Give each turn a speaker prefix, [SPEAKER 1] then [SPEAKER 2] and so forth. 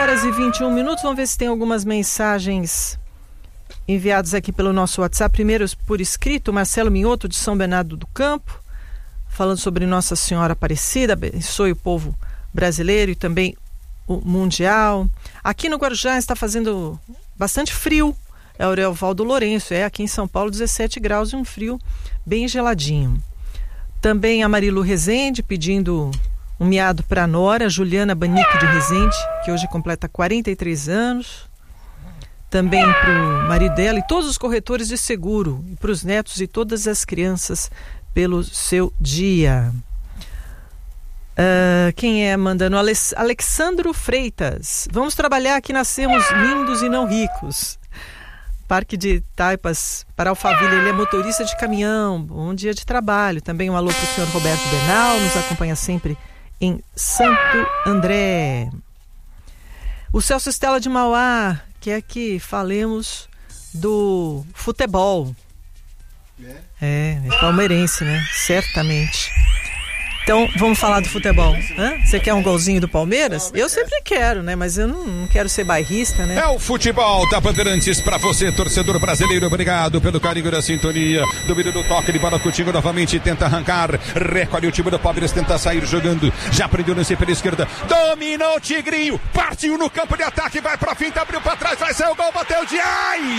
[SPEAKER 1] 11h21. Vamos ver se tem algumas mensagens enviadas aqui pelo nosso WhatsApp. Primeiro, por escrito, Marcelo Minhoto, de São Bernardo do Campo, falando sobre Nossa Senhora Aparecida, abençoe o povo brasileiro e também o mundial. Aqui no Guarujá está fazendo bastante frio. É o Aurelvaldo Lourenço, aqui em São Paulo 17 graus e um frio bem geladinho. Também a Marilu Rezende pedindo um miado para a nora, Juliana Banique de Rezende, que hoje completa 43 anos. Também para o marido dela e todos os corretores de seguro, e para os netos e todas as crianças pelo seu dia. Quem é mandando? Alexandro Freitas. Vamos trabalhar que nascemos lindos e não ricos. Parque de Taipas para Alphaville, ele é motorista de caminhão, bom dia de trabalho. Também um alô para o senhor Roberto Bernal, nos acompanha sempre em Santo André. O Celso Estela de Mauá quer que falemos do futebol. É palmeirense, né? Certamente. Então, vamos falar do futebol. Você quer um golzinho do Palmeiras? Eu sempre quero, né? Mas eu não quero ser bairrista, né?
[SPEAKER 2] É o futebol da Bandeirantes pra você, torcedor brasileiro. Obrigado pelo carinho da sintonia. Domínio do toque de bola, Coutinho novamente tenta arrancar. Recolhe o time do Palmeiras, tenta sair jogando. Já prendeu nesse pela esquerda. Dominou o Tigrinho. Partiu no campo de ataque, vai pra finta, abriu pra trás, vai sair o gol, bateu de ai!